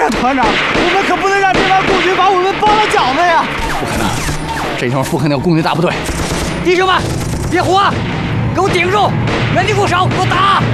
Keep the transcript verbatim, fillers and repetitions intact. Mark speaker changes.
Speaker 1: 是，团长，我们可不能让这帮共军把我们包了饺子呀！
Speaker 2: 不可能，这地方不可能有共军大部队。弟兄们，别胡啊，给我顶住，原地固守，给我打！